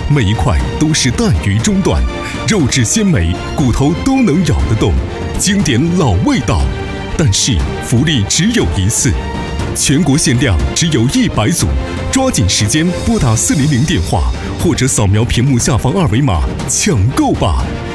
每一块都是淡于中段，肉质鲜美，骨头都能咬得动，经典老味道。但是福利只有一次，全国限量只有100组，抓紧时间拨打400电话，或者扫描屏幕下方二维码抢购吧。